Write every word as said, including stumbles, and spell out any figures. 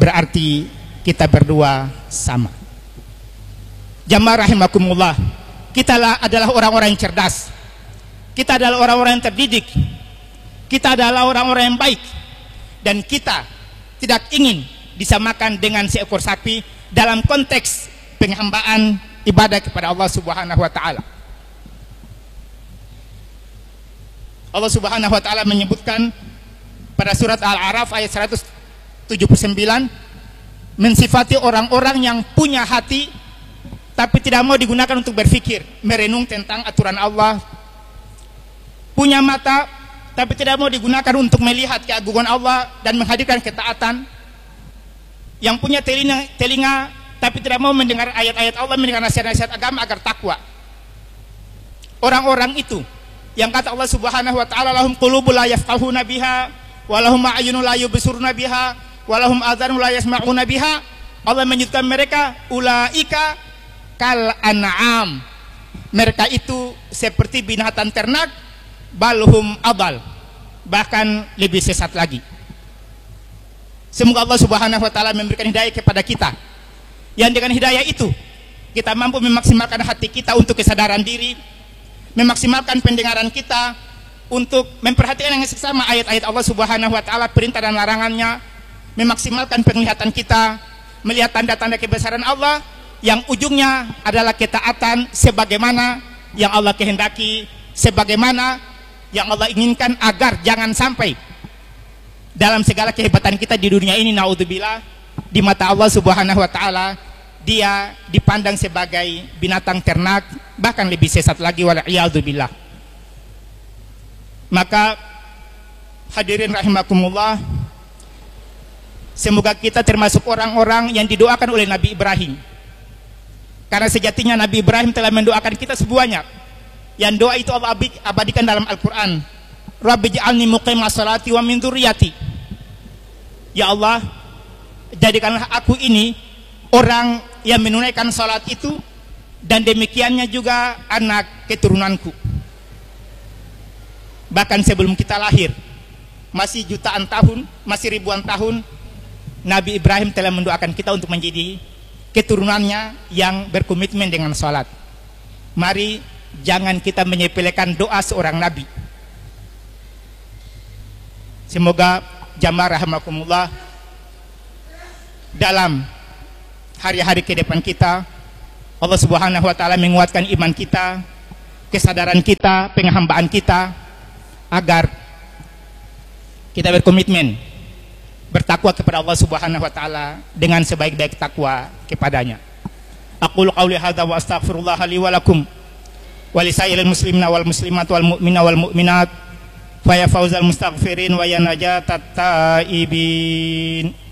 berarti kita berdua sama. Jamaah rahimakumullah, kita adalah orang-orang yang cerdas, kita adalah orang-orang yang terdidik, kita adalah orang-orang yang baik, dan kita tidak ingin disamakan dengan seekor sapi dalam konteks penghambaan ibadah kepada Allah Subhanahu wa taala. Allah Subhanahu wa taala menyebutkan pada surat Al-A'raf ayat seratus tujuh puluh sembilan, mensifati orang-orang yang punya hati tapi tidak mau digunakan untuk berpikir, merenung tentang aturan Allah, punya mata tapi tidak mau digunakan untuk melihat keagungan Allah dan menghadirkan ketaatan, yang punya telinga, telinga tapi tidak mau mendengar ayat-ayat Allah, mendengar nasihat-nasihat agama agar takwa. Orang-orang itu yang kata Allah Subhanahu wa taala, lahum qulubun la yafqahuna biha wa lahum a'yunun la yubsiruna biha wa lahum adhanun la yasma'una biha. Allah menyebutkan mereka ulaika kal an'am, mereka itu seperti binatang ternak, balhum adal, bahkan lebih sesat lagi. Semoga Allah Subhanahu wa taala memberikan hidayah kepada kita, yang dengan hidayah itu kita mampu memaksimalkan hati kita untuk kesadaran diri, memaksimalkan pendengaran kita untuk memperhatikan yang sesama ayat-ayat Allah Subhanahu wa taala, perintah dan larangannya, memaksimalkan penglihatan kita melihat tanda-tanda kebesaran Allah yang ujungnya adalah ketaatan sebagaimana yang Allah kehendaki, sebagaimana yang Allah inginkan, agar jangan sampai dalam segala kehebatan kita di dunia ini, naudzubillah, di mata Allah Subhanahu wa taala dia dipandang sebagai binatang ternak, bahkan lebih sesat lagi, wal'iyadzubillah. Maka hadirin rahimakumullah, semoga kita termasuk orang-orang yang didoakan oleh Nabi Ibrahim, karena sejatinya Nabi Ibrahim telah mendoakan kita semuanya, yang doa itu Allah abadikan dalam Al-Quran. Rabbi ja'alni muqimas salati wa min dzurriyyati, ya Allah, jadikanlah aku ini orang yang menunaikan salat itu, dan demikiannya juga anak keturunanku. Bahkan sebelum kita lahir, masih jutaan tahun, masih ribuan tahun, Nabi Ibrahim telah mendoakan kita untuk menjadi keturunannya yang berkomitmen dengan salat. Mari jangan kita menyepelekan doa seorang nabi. Semoga jamaah rahimakumullah, dalam hari-hari ke depan kita Allah Subhanahu wa taala menguatkan iman kita, kesadaran kita, penghambaan kita, agar kita berkomitmen bertakwa kepada Allah Subhanahu wa taala dengan sebaik-baik takwa kepadanya. Aqulu qauli hadza wa astaghfirullah li wa lakum wa li sairil muslimina wal muslimat wal mu'mina wal mu'minat fa ya fawzal mustaghfirin wa ya najatat taibin.